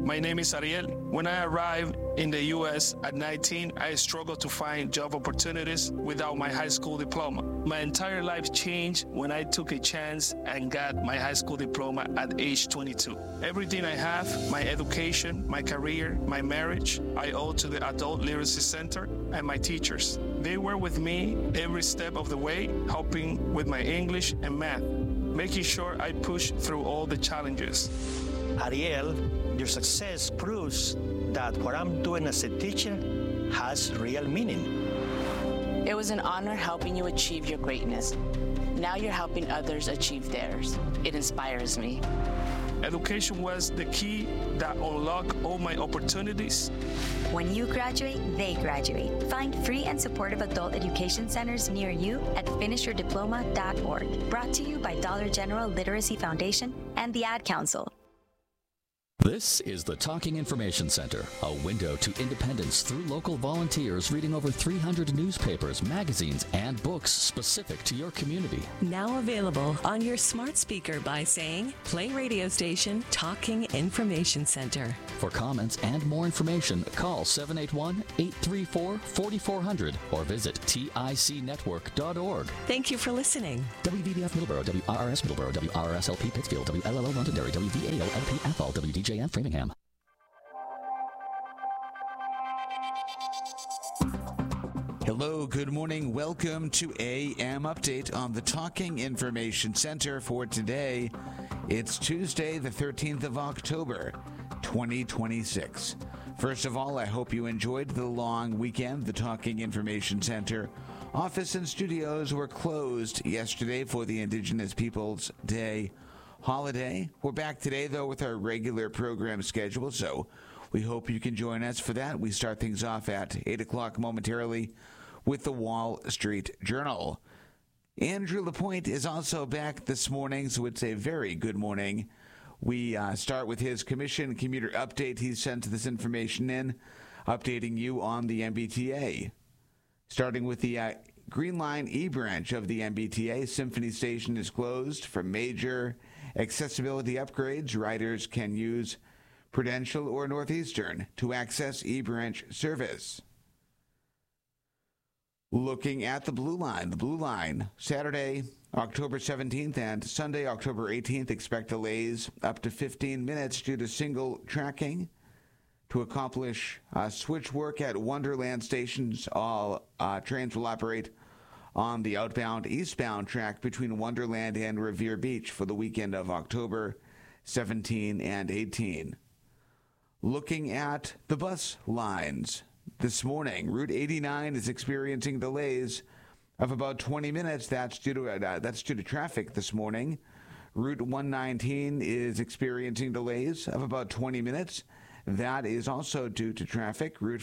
My name is Ariel. When I arrived in the U.S. at 19, I struggled to find job opportunities without my high school diploma. My entire life changed when I took a chance and got my high school diploma at age 22. Everything I have, my education, my career, my marriage, I owe to the Adult Literacy Center and my teachers. They were with me every step of the way, helping with my English and math, making sure I push through all the challenges. Ariel, your success proves that what I'm doing as a teacher has real meaning. It was an honor helping you achieve your greatness. Now you're helping others achieve theirs. It inspires me. Education was the key that unlocked all my opportunities. When you graduate, they graduate. Find free and supportive adult education centers near you at finishyourdiploma.org. Brought to you by Dollar General Literacy Foundation and the Ad Council. This is the Talking Information Center, a window to independence through local volunteers reading over 300 newspapers, magazines, and books specific to your community. Now available on your smart speaker by saying, play radio station Talking Information Center. For comments and more information, call 781-834-4400 or visit ticnetwork.org. Thank you for listening. WVBF Middleborough, WRRS Middleborough, WRSLP Pittsfield, WLLO Londonderry, WVAO-LP Athol, WDJF Framingham. Hello, good morning. Welcome to AM Update on the Talking Information Center for today. It's Tuesday, the 13th of October, 2026. First of all, I hope you enjoyed the long weekend. The Talking Information Center office and studios were closed yesterday for the Indigenous Peoples Day holiday. We're back today, though, with our regular program schedule, so we hope you can join us for that. We start things off at 8 o'clock momentarily with the Wall Street Journal. Andrew Lapointe is also back this morning, so it's a very good morning. We start with his commission commuter update. He sent this information in, updating you on the MBTA. Starting with the Green Line E branch of the MBTA, Symphony Station is closed for major accessibility upgrades. Riders can use Prudential or Northeastern to access E branch service. Looking at the Blue Line, Saturday, October 17th and Sunday, October 18th, expect delays up to 15 minutes due to single tracking. To accomplish switch work at Wonderland stations, all trains will operate on the outbound-eastbound track between Wonderland and Revere Beach for the weekend of October 17 and 18. Looking at the bus lines this morning, Route 89 is experiencing delays of about 20 minutes. That's due to traffic this morning. Route 119 is experiencing delays of about 20 minutes. That is also due to traffic. Route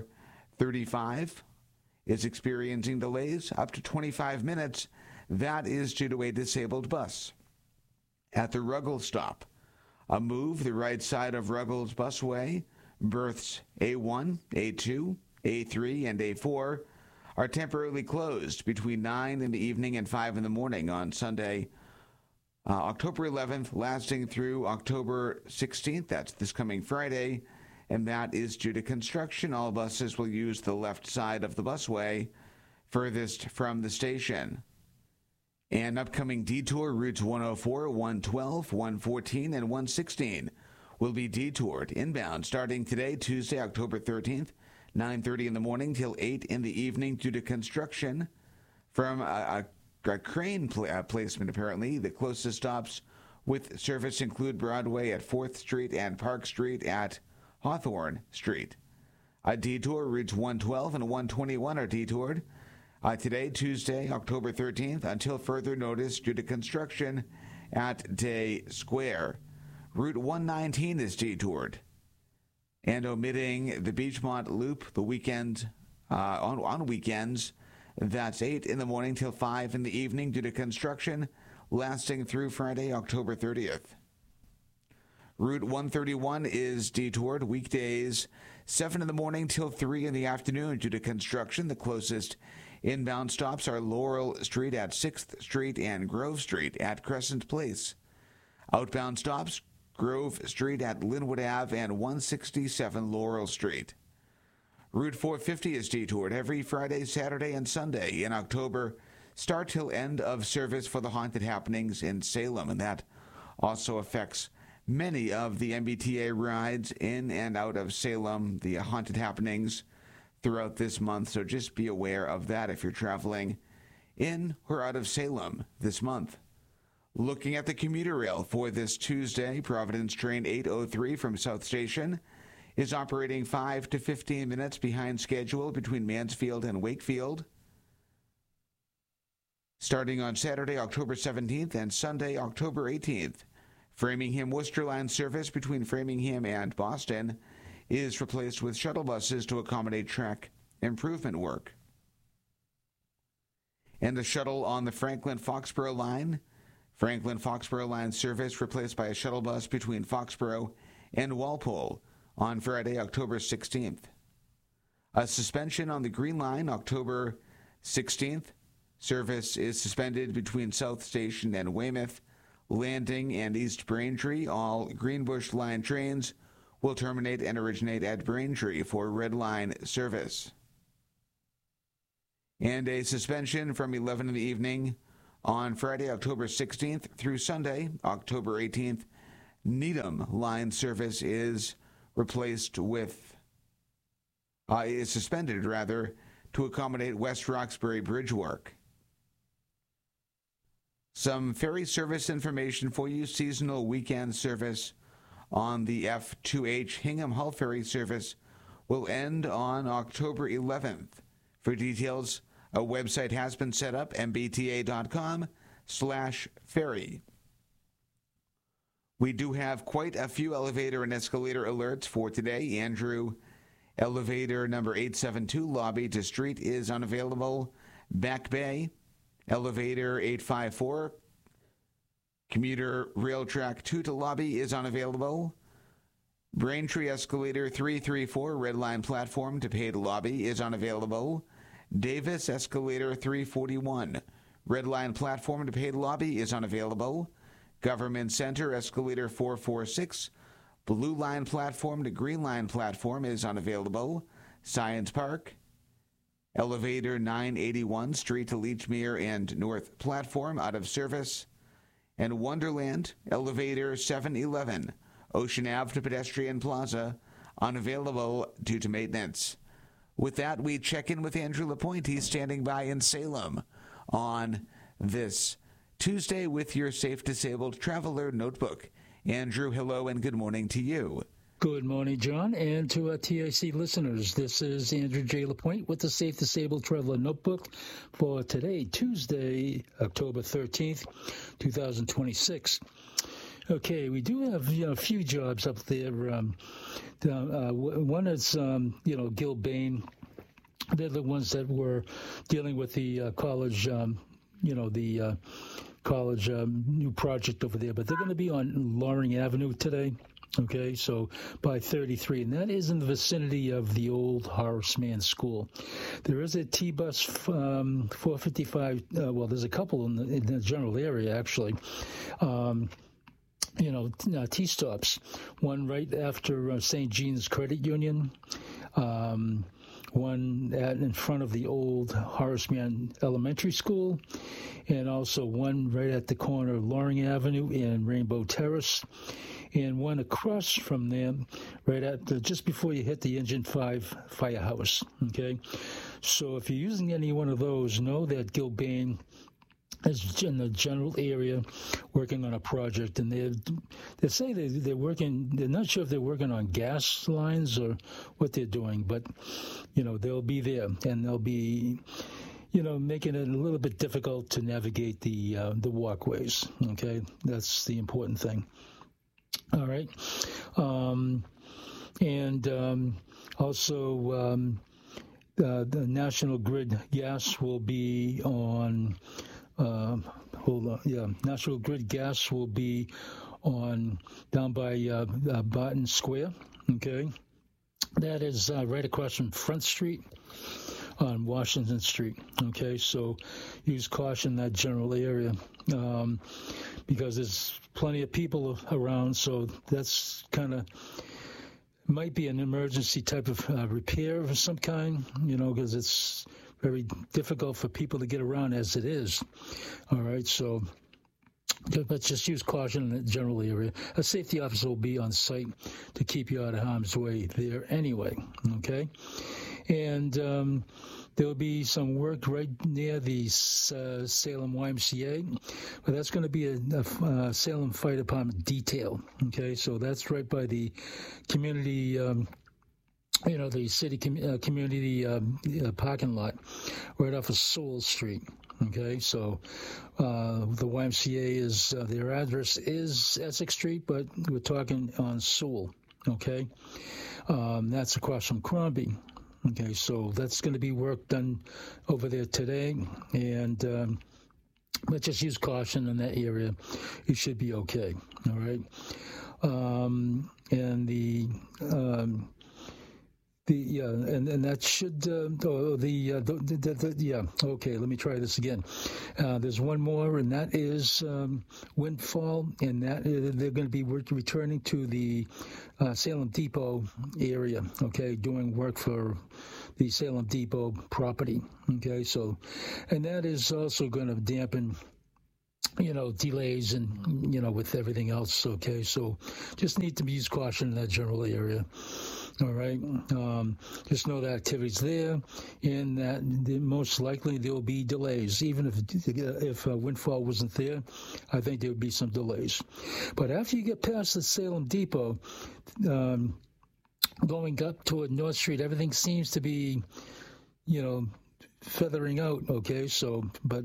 435 is experiencing delays up to 25 minutes. That is due to a disabled bus. At the Ruggles stop, a move the right side of Ruggles Busway, berths A1, A2, A3, and A4 are temporarily closed between 9 in the evening and 5 in the morning on Sunday, October 11th, lasting through October 16th. That's this coming Friday, and that is due to construction. All buses will use the left side of the busway furthest from the station. An upcoming detour, routes 104, 112, 114, and 116 will be detoured inbound starting today, Tuesday, October 13th, 9:30 in the morning till 8 in the evening due to construction from a crane placement, apparently. The closest stops with service include Broadway at 4th Street and Park Street at Hawthorne Street. A detour, routes 112 and 121 are detoured today, Tuesday, October 13th, until further notice due to construction at Day Square. Route 119 is detoured. And omitting the Beachmont Loop the weekend on weekends, that's 8 in the morning till 5 in the evening due to construction, lasting through Friday, October 30th. Route 131 is detoured weekdays, 7 in the morning till 3 in the afternoon due to construction. The closest inbound stops are Laurel Street at 6th Street and Grove Street at Crescent Place. Outbound stops, Grove Street at Linwood Ave and 167 Laurel Street. Route 450 is detoured every Friday, Saturday, and Sunday in October, start till end of service for the haunted happenings in Salem, and that also affects many of the MBTA rides in and out of Salem, the haunted happenings throughout this month, so just be aware of that if you're traveling in or out of Salem this month. Looking at the commuter rail for this Tuesday, Providence train 803 from South Station is operating 5 to 15 minutes behind schedule between Mansfield and Wakefield. Starting on Saturday, October 17th and Sunday, October 18th, Framingham-Worcester line service between Framingham and Boston is replaced with shuttle buses to accommodate track improvement work. And the shuttle on the Franklin-Foxborough line service replaced by a shuttle bus between Foxborough and Walpole on Friday, October 16th. A suspension on the Green Line, October 16th. Service is suspended between South Station and Weymouth, Landing, and East Braintree. All Greenbush Line trains will terminate and originate at Braintree for Red Line service. And a suspension from 11 in the evening on Friday, October 16th through Sunday, October 18th. Needham Line service is suspended to accommodate West Roxbury bridge work. Some ferry service information for you. Seasonal weekend service on the F2H Hingham Hull ferry service will end on October 11th. For details, a website has been set up, mbta.com/ferry. We do have quite a few elevator and escalator alerts for today. Andrew, elevator number 872, lobby to street, is unavailable. Back Bay, elevator 854, commuter rail track 2 to lobby is unavailable. Braintree escalator 334, red line platform to paid lobby is unavailable. Davis escalator 341, red line platform to paid lobby is unavailable. Government Center escalator 446, blue line platform to green line platform is unavailable. Science Park, elevator 981, street to Leechmere and North platform out of service. And Wonderland, elevator 711, Ocean Ave to Pedestrian Plaza, unavailable due to maintenance. With that, we check in with Andrew LaPointe. He's standing by in Salem on this Tuesday with your Safe Disabled Traveler Notebook. Andrew, hello and good morning to you. Good morning, John, and to our TIC listeners. This is Andrew J. LaPointe with the Safe Disabled Traveler Notebook for today, Tuesday, October 13th, 2026. Okay, we do have a few jobs up there. One is, Gilbane. They're the ones that were dealing with the college, college new project over there. But they're going to be on Loring Avenue today. Okay, so by 33, and that is in the vicinity of the old Horace Mann School. There is a T-bus 455, there's a couple in the general area, actually. T-stops. One right after St. Jean's Credit Union, one in front of the old Horace Mann Elementary School, and also one right at the corner of Loring Avenue and Rainbow Terrace, and one across from them right at just before you hit the Engine 5 firehouse. Okay, so if you're using any one of those, know that Gilbane is in the general area working on a project, and they say they're working. They're not sure if they're working on gas lines or what they're doing, but they'll be there, and they'll be making it a little bit difficult to navigate the walkways. Okay, that's the important thing. All right, also the National Grid gas will be on. National Grid gas will be on down by Barton Square. Okay, that is right across from Front Street. on Washington Street. Okay, so use caution in that general area because there's plenty of people around, so that's kind of might be an emergency type of repair of some kind, because it's very difficult for people to get around as it is. All right, so but just use caution in the general area. A safety officer will be on site to keep you out of harm's way there anyway, okay? And there will be some work right near the Salem YMCA, but that's going to be a Salem Fire Department detail, okay? So that's right by the community the city community parking lot right off of Sewell Street. Okay, so the YMCA is their address is Essex Street, but we're talking on Sewell. Okay, that's across from Crombie. Okay, so that's going to be work done over there today, and but just use caution in that area. You should be okay. All right, and and that should okay, let me try this again. There's one more, and that is Windfall, and that they're going to be returning to the Salem Depot area, okay, doing work for the Salem Depot property, okay, so, and that is also going to dampen delays and, with everything else, okay, so just need to use caution in that general area. All right. Just know that activity's there, and that most likely there will be delays. Even if Windfall wasn't there, I think there would be some delays. But after you get past the Salem Depot, going up toward North Street, everything seems to be, feathering out. Okay. So, but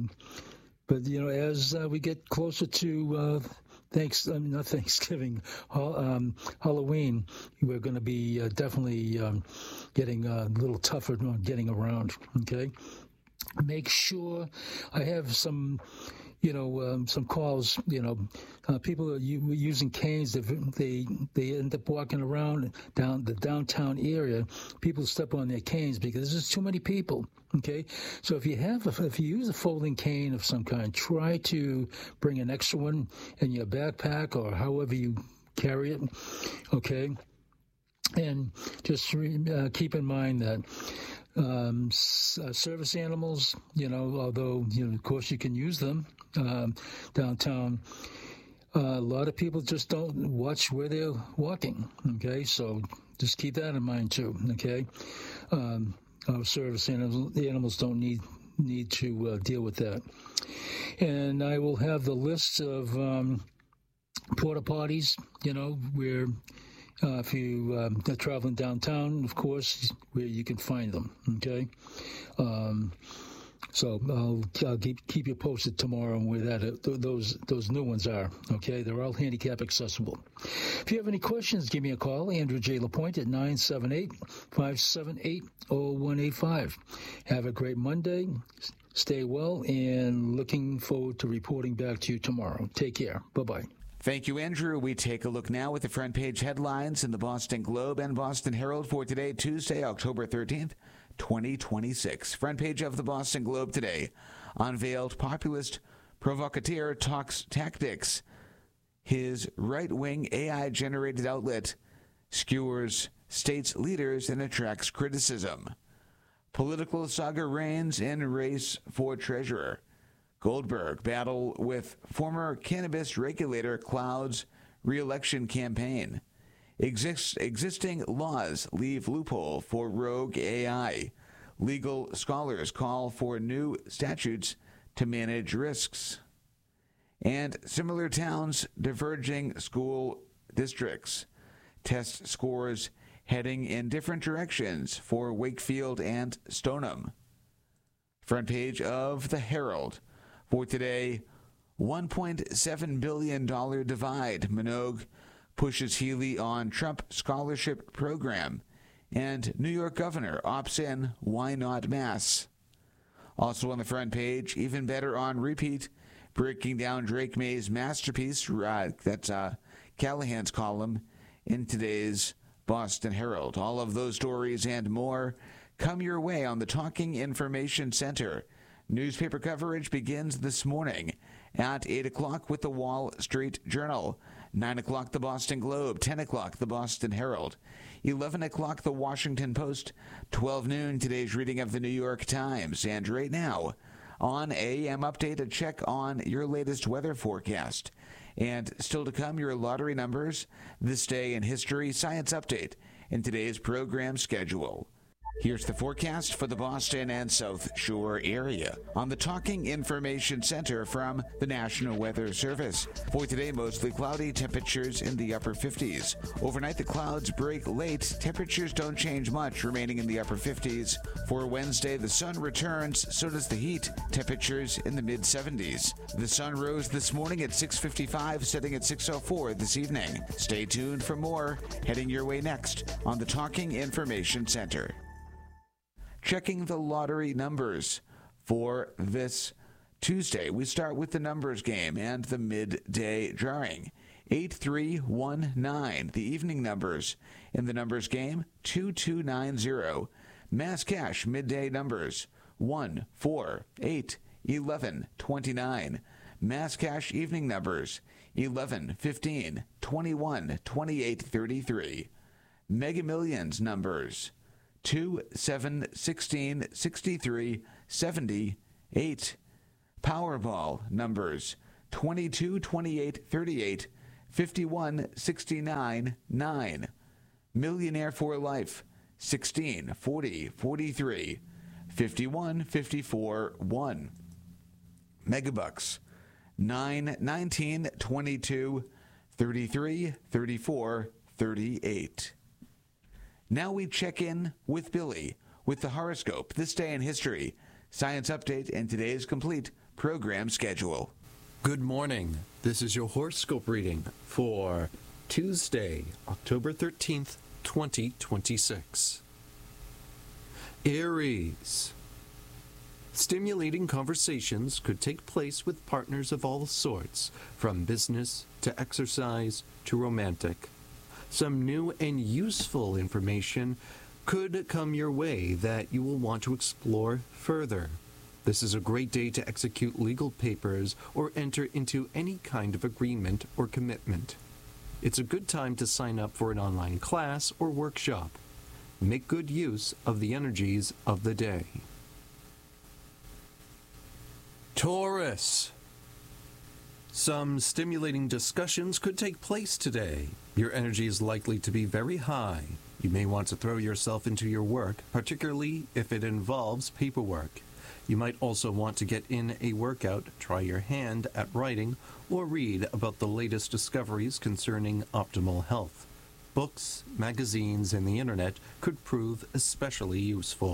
as we get closer to not Thanksgiving, Halloween, we're going to be definitely getting a little tougher on getting around, okay? Make sure I have some calls, people are using canes. They end up walking around down the downtown area. People step on their canes because there's too many people. Okay, so if you use a folding cane of some kind, try to bring an extra one in your backpack or however you carry it. Okay, and just keep in mind that service animals, although of course you can use them downtown. A lot of people just don't watch where they're walking. Okay, so just keep that in mind too. Okay. Service animals don't need to deal with that. And I will have the list of porta potties, where if you are traveling downtown, of course, where you can find them, okay? So I'll keep you posted tomorrow on where those new ones are. Okay, they're all handicap accessible. If you have any questions, give me a call. Andrew J. LaPointe at 978-578-0185. Have a great Monday. Stay well, and looking forward to reporting back to you tomorrow. Take care. Bye-bye. Thank you, Andrew. We take a look now at the front page headlines in the Boston Globe and Boston Herald for today, Tuesday, October 13th. 2026. Front page of the Boston Globe today. Unveiled populist provocateur talks tactics. His right-wing AI-generated outlet skewers states' leaders and attracts criticism. Political saga reigns in race for treasurer. Goldberg battle with former cannabis regulator clouds re-election campaign. Existing laws leave loophole for rogue AI. Legal scholars call for new statutes to manage risks. And similar towns diverging school districts. Test scores heading in different directions for Wakefield and Stoneham. Front page of the Herald for today, $1.7 billion divide. Minogue pushes Healy on Trump scholarship program, and New York governor opts in Why Not Mass. Also on the front page, even better on repeat, breaking down Drake May's masterpiece. That's Callahan's column in today's Boston Herald. All of those stories and more come your way on the Talking Information Center. Newspaper coverage begins this morning at 8 o'clock with the Wall Street Journal, 9 o'clock the Boston Globe, 10 o'clock the Boston Herald, 11 o'clock the Washington Post, 12 noon today's reading of the New York Times, and right now on AM Update, a check on your latest weather forecast. And still to come, your lottery numbers, this day in history, science update, and today's program schedule. Here's the forecast for the Boston and South Shore area on the Talking Information Center from the National Weather Service. For today, mostly cloudy, temperatures in the upper 50s. Overnight, the clouds break late. Temperatures don't change much, remaining in the upper 50s. For Wednesday, the sun returns, so does the heat. Temperatures in the mid-70s. The sun rose this morning at 6:55, setting at 6:04 this evening. Stay tuned for more, heading your way next on the Talking Information Center. Checking the lottery numbers for this Tuesday. We start with the numbers game and the midday drawing. 8319. The evening numbers in the numbers game, 2290. Mass cash midday numbers, 1, 4, 8, 11, 29. Mass cash evening numbers, 11, 15, 21, 28, 33. Mega Millions numbers, 2, 7, 16, 63, 78. Powerball numbers 22, 28, 38, 51, 69, 9. Millionaire for Life 16, 40, 43, 51, 54, 1. Megabucks 9, 19, 22, 33, 34, 38. Now we check in with Billy with the horoscope, this day in history, science update, and today's complete program schedule. Good morning. This is your horoscope reading for Tuesday, October 13th, 2026. Aries. Stimulating conversations could take place with partners of all sorts, from business to exercise to romantic. Some new and useful information could come your way that you will want to explore further. This is a great day to execute legal papers or enter into any kind of agreement or commitment. It's a good time to sign up for an online class or workshop. Make good use of the energies of the day. Taurus. Some stimulating discussions could take place today. Your energy is likely to be very high. You may want to throw yourself into your work, particularly if it involves paperwork. You might also want to get in a workout, try your hand at writing, or read about the latest discoveries concerning optimal health. Books, magazines, and the internet could prove especially useful.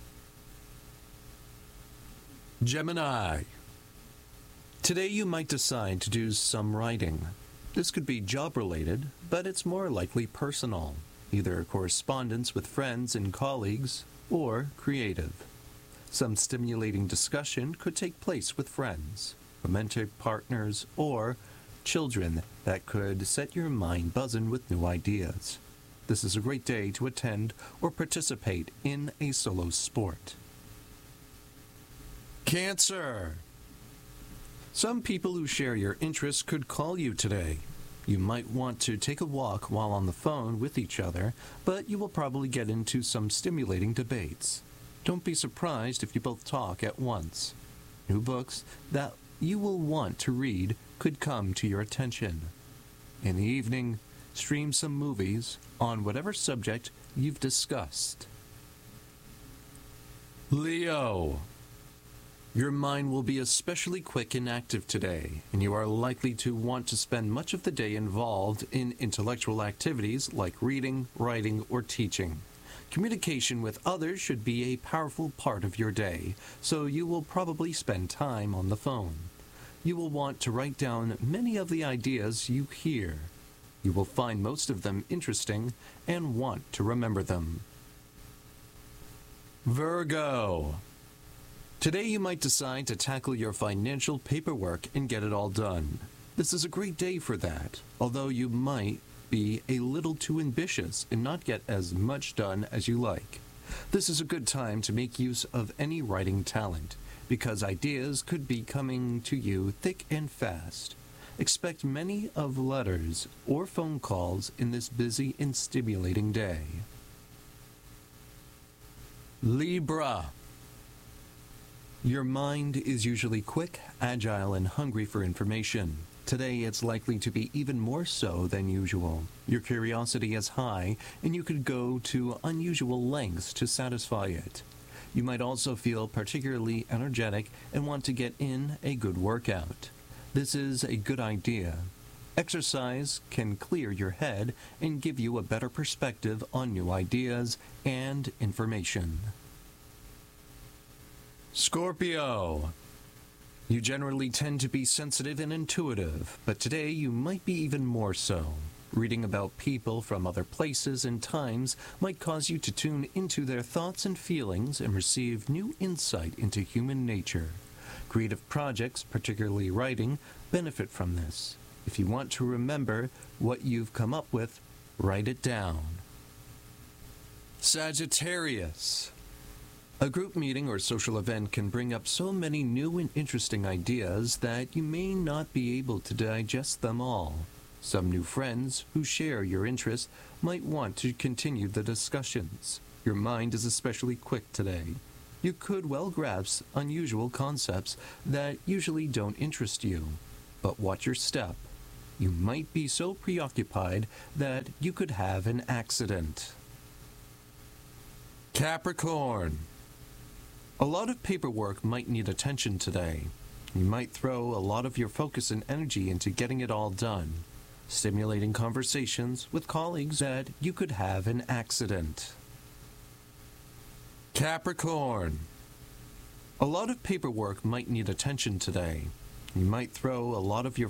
Gemini. Today you might decide to do some writing. This could be job-related, but it's more likely personal, either correspondence with friends and colleagues or creative. Some stimulating discussion could take place with friends, romantic partners, or children that could set your mind buzzing with new ideas. This is a great day to attend or participate in a solo sport. Cancer. Some people who share your interests could call you today. You might want to take a walk while on the phone with each other, but you will probably get into some stimulating debates. Don't be surprised if you both talk at once. New books that you will want to read could come to your attention. In the evening, stream some movies on whatever subject you've discussed. Leo. Your mind will be especially quick and active today, and you are likely to want to spend much of the day involved in intellectual activities like reading, writing, or teaching. Communication with others should be a powerful part of your day, so you will probably spend time on the phone. You will want to write down many of the ideas you hear. You will find most of them interesting and want to remember them. Virgo. Today you might decide to tackle your financial paperwork and get it all done. This is a great day for that, although you might be a little too ambitious and not get as much done as you like. This is a good time to make use of any writing talent, because ideas could be coming to you thick and fast. Expect many of letters or phone calls in this busy and stimulating day. Libra. Your mind is usually quick, agile, and hungry for information. Today, it's likely to be even more so than usual. Your curiosity is high, and you could go to unusual lengths to satisfy it. You might also feel particularly energetic and want to get in a good workout. This is a good idea. Exercise can clear your head and give you a better perspective on new ideas and information. Scorpio. You generally tend to be sensitive and intuitive, but today you might be even more so. Reading about people from other places and times might cause you to tune into their thoughts and feelings and receive new insight into human nature. Creative projects, particularly writing, benefit from this. If you want to remember what you've come up with, write it down. Sagittarius. A group meeting or social event can bring up so many new and interesting ideas that you may not be able to digest them all. Some new friends who share your interests might want to continue the discussions. Your mind is especially quick today. You could well grasp unusual concepts that usually don't interest you. But watch your step. You might be so preoccupied that you could have an accident. Capricorn. A lot of paperwork might need attention today. You might throw a lot of your focus and energy into getting it all done. Stimulating conversations with colleagues that you could have an accident. Capricorn. A lot of paperwork might need attention today. You might throw a lot of your